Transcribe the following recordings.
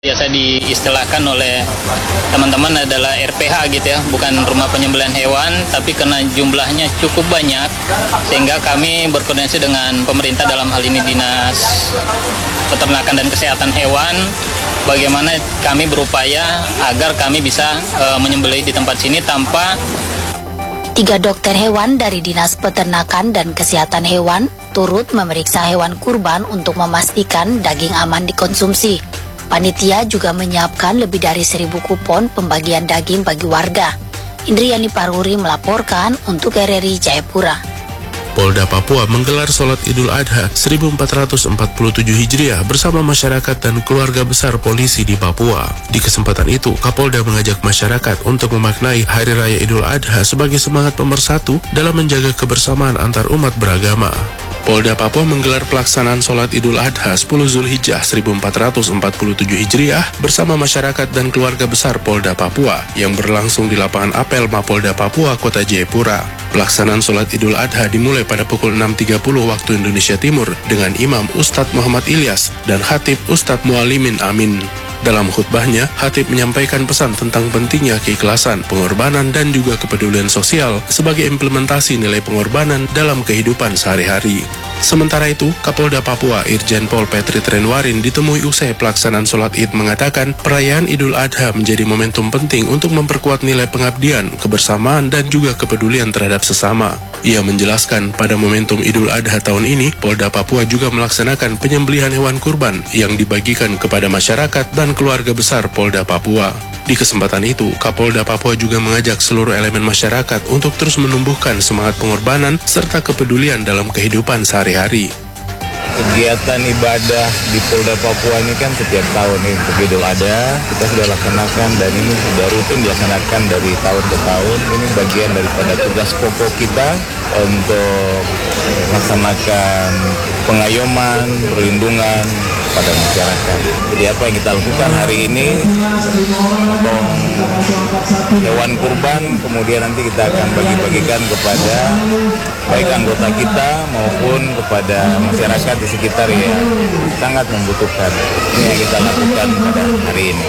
Biasa diistilahkan oleh teman-teman adalah RPH gitu ya, bukan rumah penyembelihan hewan, tapi karena jumlahnya cukup banyak, sehingga kami berkoordinasi dengan pemerintah dalam hal ini Dinas Peternakan dan Kesehatan Hewan, bagaimana kami berupaya agar kami bisa menyembelih di tempat sini tanpa. 3 dokter hewan dari Dinas Peternakan dan Kesehatan Hewan turut memeriksa hewan kurban untuk memastikan daging aman dikonsumsi. Panitia juga menyiapkan lebih dari 1.000 kupon pembagian daging bagi warga. Indriani Paruri melaporkan untuk RRI Jayapura. Polda Papua menggelar sholat Idul Adha 1447 Hijriah bersama masyarakat dan keluarga besar polisi di Papua. Di kesempatan itu, Kapolda mengajak masyarakat untuk memaknai Hari Raya Idul Adha sebagai semangat pemersatu dalam menjaga kebersamaan antar umat beragama. Polda Papua menggelar pelaksanaan sholat Idul Adha 10 Zulhijjah 1447 Hijriah bersama masyarakat dan keluarga besar Polda Papua yang berlangsung di lapangan apel Mapolda Papua, Kota Jayapura. Pelaksanaan sholat Idul Adha dimulai pada pukul 6.30 waktu Indonesia Timur dengan Imam Ustadz Muhammad Ilyas dan Khatib Ustadz Mualimin Amin. Dalam khutbahnya, Khatib menyampaikan pesan tentang pentingnya keikhlasan, pengorbanan, dan juga kepedulian sosial sebagai implementasi nilai pengorbanan dalam kehidupan sehari-hari. Sementara itu, Kapolda Papua Irjen Pol Petri Trenwarin ditemui usai pelaksanaan sholat Id mengatakan perayaan Idul Adha menjadi momentum penting untuk memperkuat nilai pengabdian, kebersamaan, dan juga kepedulian terhadap sesama. Ia menjelaskan pada momentum Idul Adha tahun ini, Polda Papua juga melaksanakan penyembelihan hewan kurban yang dibagikan kepada masyarakat dan keluarga besar Polda Papua. Di kesempatan itu, Kapolda Papua juga mengajak seluruh elemen masyarakat untuk terus menumbuhkan semangat pengorbanan serta kepedulian dalam kehidupan sehari-hari. Kegiatan ibadah di Polda Papua ini kan setiap tahun ini untuk Idul Adha kita sudah laksanakan dan ini sudah rutin dilaksanakan dari tahun ke tahun. Ini bagian daripada tugas pokok kita untuk melaksanakan pengayoman, perlindungan pada masyarakat. Jadi apa yang kita lakukan hari ini, potong hewan kurban, kemudian nanti kita akan bagi-bagikan kepada baik anggota kita maupun kepada masyarakat di sekitar yang sangat membutuhkan. Ini yang kita lakukan pada hari ini.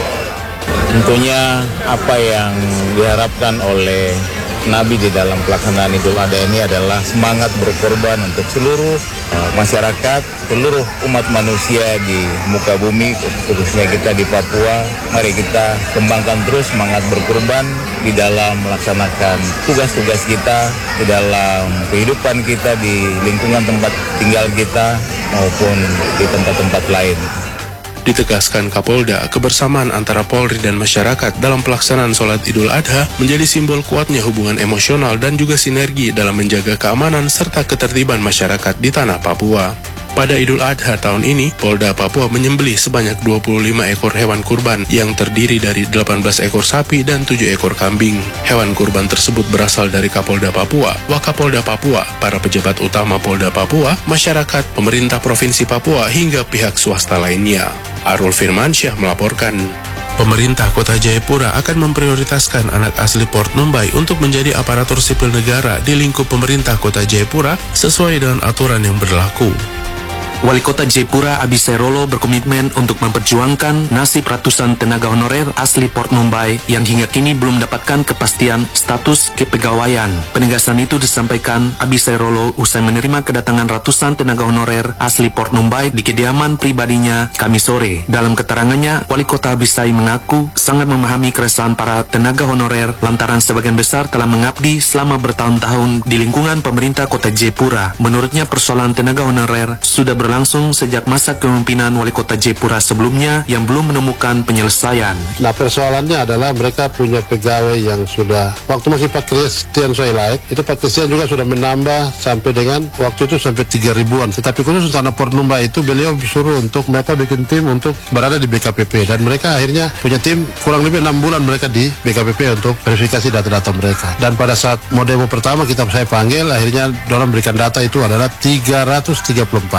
Tentunya apa yang diharapkan oleh Nabi di dalam pelaksanaan Idul Adha ini adalah semangat berkorban untuk seluruh masyarakat, seluruh umat manusia di muka bumi, khususnya kita di Papua. Mari kita kembangkan terus semangat berkorban di dalam melaksanakan tugas-tugas kita, di dalam kehidupan kita, di lingkungan tempat tinggal kita, maupun di tempat-tempat lain. Ditegaskan Kapolda, kebersamaan antara Polri dan masyarakat dalam pelaksanaan sholat Idul Adha menjadi simbol kuatnya hubungan emosional dan juga sinergi dalam menjaga keamanan serta ketertiban masyarakat di tanah Papua. Pada Idul Adha tahun ini, Polda Papua menyembelih sebanyak 25 ekor hewan kurban yang terdiri dari 18 ekor sapi dan 7 ekor kambing. Hewan kurban tersebut berasal dari Kapolda Papua, Wakapolda Papua, para pejabat utama Polda Papua, masyarakat, pemerintah Provinsi Papua, hingga pihak swasta lainnya. Arul Firmansyah melaporkan. Pemerintah Kota Jayapura akan memprioritaskan anak asli Port Numbai untuk menjadi aparatur sipil negara di lingkup pemerintah Kota Jayapura sesuai dengan aturan yang berlaku. Wali Kota Jayapura Abisai Rolo berkomitmen untuk memperjuangkan nasib ratusan tenaga honorer asli Port Numbai yang hingga kini belum mendapatkan kepastian status kepegawaian. Penegasan itu disampaikan Abisai Rolo usai menerima kedatangan ratusan tenaga honorer asli Port Numbai di kediaman pribadinya Kamis sore. Dalam keterangannya, Wali Kota Abisai mengaku sangat memahami keresahan para tenaga honorer lantaran sebagian besar telah mengabdi selama bertahun-tahun di lingkungan pemerintah Kota Jayapura. Menurutnya, persoalan tenaga honorer sudah berlangsung sejak masa kepemimpinan Wali Kota Jayapura sebelumnya yang belum menemukan penyelesaian. Nah, persoalannya adalah mereka punya pegawai yang sudah, waktu masih Pak Christian Soilait, itu Pak Christian juga sudah menambah sampai dengan waktu itu sampai 3.000-an. Tetapi khusus tanah Port Numbai itu beliau suruh untuk mereka bikin tim untuk berada di BKPP, dan mereka akhirnya punya tim kurang lebih 6 bulan mereka di BKPP untuk verifikasi data-data mereka. Dan pada saat mau demo pertama saya panggil, akhirnya dalam berikan data itu adalah 334. Nah,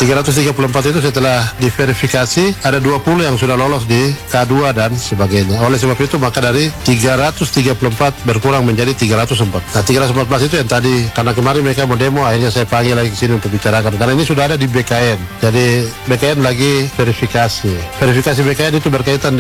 334 itu setelah diverifikasi ada 20 yang sudah lolos di K2 dan sebagainya. Oleh sebab itu maka dari 334 berkurang menjadi 304. Nah 314 itu yang tadi, karena kemarin mereka mau demo, akhirnya saya panggil lagi ke sini untuk bicarakan. Karena ini sudah ada di BKN. Jadi BKN lagi verifikasi. Verifikasi BKN itu berkaitan